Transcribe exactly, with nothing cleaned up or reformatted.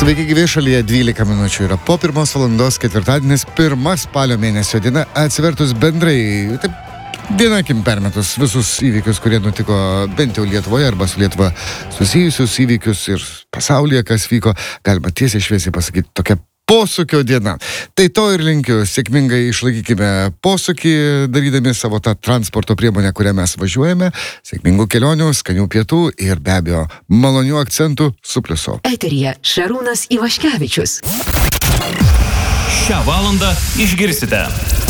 Sveiki gyvi, šalyje dvylika minučių yra po pirmos valandos ketvirtadienis, pirma spalio mėnesio diena, atsivertus bendrai, taip, diena akim permetus visus įvykius, kurie nutiko bent jau Lietuvoje arba su Lietuva susijusius įvykius ir pasaulyje, kas vyko, galima tiesiai šviesiai pasakyti, tokia posūkio diena. Tai to ir linkiu, sėkmingai išlaikykime posūkį, darydami savo tą transporto priemonę, kurią mes važiuojame, sėkmingų kelionių, skanių pietų ir be abejo malonių akcentų su pliusu. Eteryje Šarūnas Ivaškevičius. Šią valandą išgirsite.